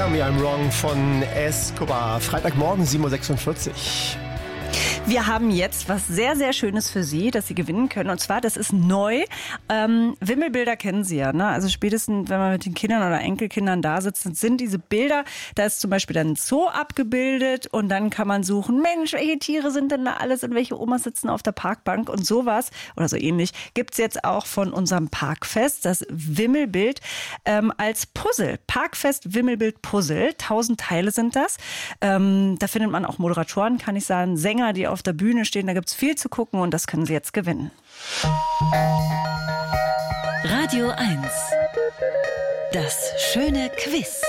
Tell Me I'm Wrong von Escobar. Freitagmorgen, 7.46 Uhr. Wir haben jetzt was sehr, sehr Schönes für Sie, das Sie gewinnen können. Und zwar, das ist neu. Wimmelbilder kennen Sie ja, ne? Also spätestens, wenn man mit den Kindern oder Enkelkindern da sitzt, sind diese Bilder, da ist zum Beispiel dann ein Zoo abgebildet und dann kann man suchen, Mensch, welche Tiere sind denn da alles und welche Omas sitzen auf der Parkbank und sowas oder so ähnlich. Gibt's jetzt auch von unserem Parkfest, das Wimmelbild als Puzzle. Parkfest Wimmelbild Puzzle. 1000 Teile sind das. Da findet man auch Moderatoren, kann ich sagen, Sänger, die auf der Bühne stehen. Da gibt es viel zu gucken und das können Sie jetzt gewinnen. Radio 1. Das schöne Quiz.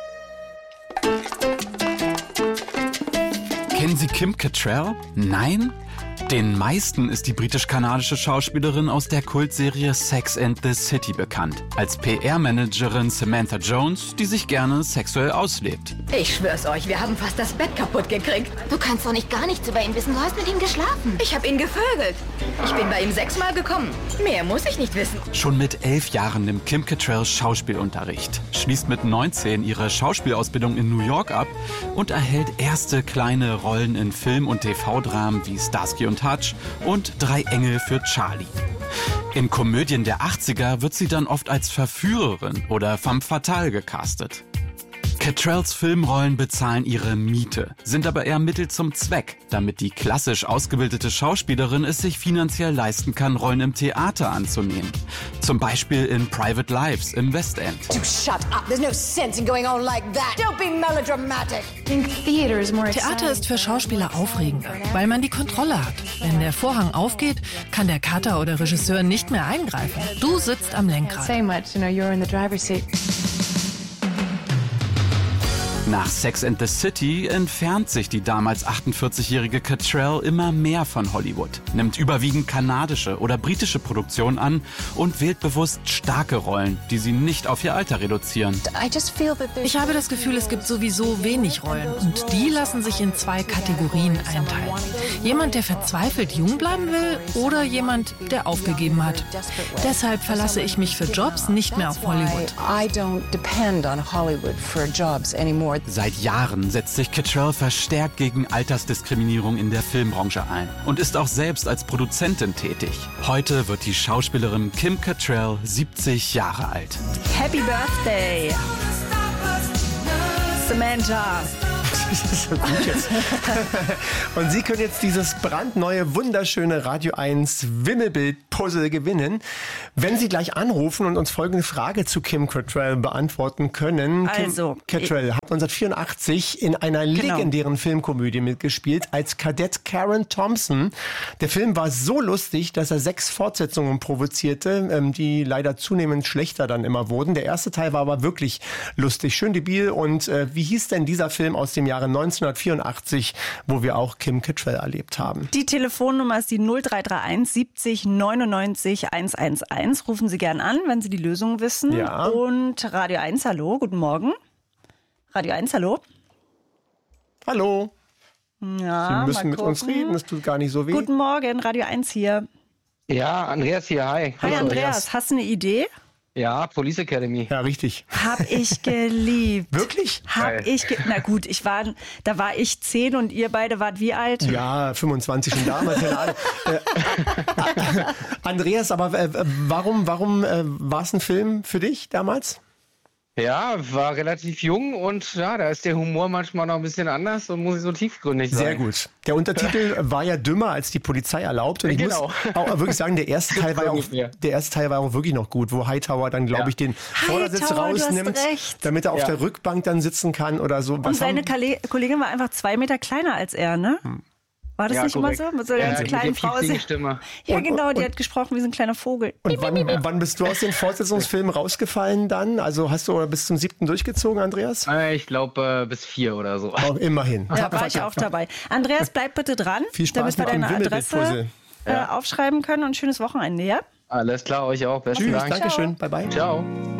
Kennen Sie Kim Cattrall? Nein? Den meisten ist die britisch-kanadische Schauspielerin aus der Kultserie Sex and the City bekannt. Als PR-Managerin Samantha Jones, die sich gerne sexuell auslebt. Ich schwör's euch, wir haben fast das Bett kaputt gekriegt. Du kannst doch nicht gar nichts über ihn wissen. Du hast mit ihm geschlafen. Ich habe ihn gevögelt. Ich bin bei ihm 6-mal gekommen. Mehr muss ich nicht wissen. Schon mit 11 Jahren nimmt Kim Cattrall Schauspielunterricht, schließt mit 19 ihre Schauspielausbildung in New York ab und erhält erste kleine Rollen in Film- und TV-Dramen wie Starsky und Hutch und Drei Engel für Charlie. In Komödien der 80er wird sie dann oft als Verführerin oder femme fatale gecastet. Cattralls Filmrollen bezahlen ihre Miete, sind aber eher Mittel zum Zweck, damit die klassisch ausgebildete Schauspielerin es sich finanziell leisten kann, Rollen im Theater anzunehmen. Zum Beispiel in Private Lives im West End. Dude, shut up. There's no sense in going on like that. Don't be melodramatic. Theater ist für Schauspieler aufregender, weil man die Kontrolle hat. Wenn der Vorhang aufgeht, kann der Cutter oder Regisseur nicht mehr eingreifen. Du sitzt am Lenkrad. Nach Sex and the City entfernt sich die damals 48-jährige Cattrall immer mehr von Hollywood, nimmt überwiegend kanadische oder britische Produktionen an und wählt bewusst starke Rollen, die sie nicht auf ihr Alter reduzieren. Ich habe das Gefühl, es gibt sowieso wenig Rollen und die lassen sich in 2 Kategorien einteilen. Jemand, der verzweifelt jung bleiben will oder jemand, der aufgegeben hat. Deshalb verlasse ich mich für Jobs nicht mehr auf Hollywood. I don't depend on Hollywood for jobs anymore. Seit Jahren setzt sich Cattrall verstärkt gegen Altersdiskriminierung in der Filmbranche ein und ist auch selbst als Produzentin tätig. Heute wird die Schauspielerin Kim Cattrall 70 Jahre alt. Happy Birthday, Samantha. Das ist so gut jetzt. Und Sie können jetzt dieses brandneue, wunderschöne Radio 1 Wimmelbild-Puzzle gewinnen, wenn Sie gleich anrufen und uns folgende Frage zu Kim Cattrall beantworten können. Also, Kim Cattrall hat 1984 in einer legendären Filmkomödie mitgespielt als Kadett Karen Thompson. Der Film war so lustig, dass er 6 Fortsetzungen provozierte, die leider zunehmend schlechter dann immer wurden. Der erste Teil war aber wirklich lustig, schön debil. Und wie hieß denn dieser Film aus dem Jahre 1984, wo wir auch Kim Cattrall erlebt haben? Die Telefonnummer ist die 0331 70 99 111. Rufen Sie gern an, wenn Sie die Lösung wissen. Ja. Und Radio 1, hallo, guten Morgen. Radio 1, hallo. Hallo. Ja, Sie müssen mit uns reden, es tut gar nicht so weh. Guten Morgen, Radio 1 hier. Ja, Andreas hier, hi. Hi Andreas, hast du eine Idee? Ja, Police Academy. Ja, richtig. Hab ich geliebt. Wirklich? Na gut, da war ich 10 und ihr beide wart wie alt? Ja, 25 schon damals, keine Ahnung. Andreas, aber warum war es ein Film für dich damals? Ja, war relativ jung und ja, da ist der Humor manchmal noch ein bisschen anders und muss ich so tiefgründig sein. Sehr gut. Der Untertitel war ja dümmer als die Polizei erlaubt. Und ich muss auch wirklich sagen, der erste Teil war auch wirklich noch gut, wo Hightower dann, glaube ich, den Vordersitz rausnimmt, damit er auf der Rückbank dann sitzen kann oder so. Und seine Kollegin war einfach 2 Meter kleiner als er, ne? War das nicht korrekt. immer so? Mit so einer ganz kleinen Frau. Stimme. Ja, genau, die hat gesprochen wie so ein kleiner Vogel. Und wann bist du aus den Fortsetzungsfilmen rausgefallen dann? Also hast du bis zum 7. durchgezogen, Andreas? Ich glaube bis 4 oder so. Oh, immerhin. Da war ich auch dabei. Andreas, bleib bitte dran, Viel Spaß damit wir mit dem deine Adresse aufschreiben können und ein schönes Wochenende, ja? Alles klar, euch auch. Besten Tschüss, Dank. Dankeschön, bye bye. Ciao.